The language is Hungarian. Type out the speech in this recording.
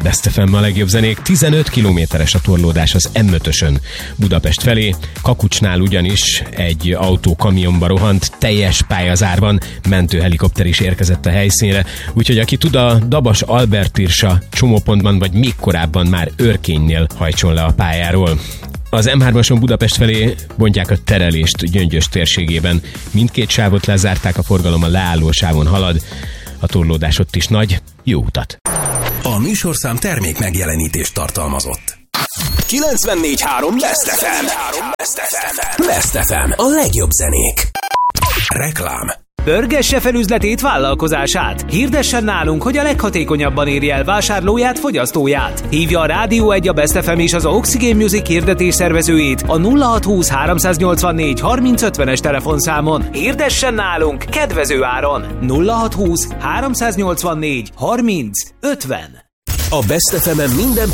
Best FM a legjobb zenék, 15 kilométeres a torlódás az M5-ösön Budapest felé. Kakucsnál ugyanis egy autó kamionba rohant, teljes pályazárban, mentőhelikopter is érkezett a helyszínre, úgyhogy aki tud a Dabas Albert-Irsa csomópontban vagy még korábban már Örkénynél hajtson le a pályáról. Az M3-ason Budapest felé bontják a terelést Gyöngyös térségében. Mindkét sávot lezárták, a forgalom a leálló sávon halad. A torlódás ott is nagy. Jó utat! A műsorszám termék megjelenítést tartalmazott. 94.3 Best FM. Best FM. A legjobb zenék. Reklám. Pörgesse fel üzletét, vállalkozását. Hirdessen nálunk, hogy a leghatékonyabban érje el vásárlóját, fogyasztóját. Hívja a Rádió 1, a Best FM és az Oxygen Music hirdetés szervezőjét a 0620 384 3050-es telefonszámon. Hirdessen nálunk kedvező áron. 0620 384 3050. A Best FM-en minden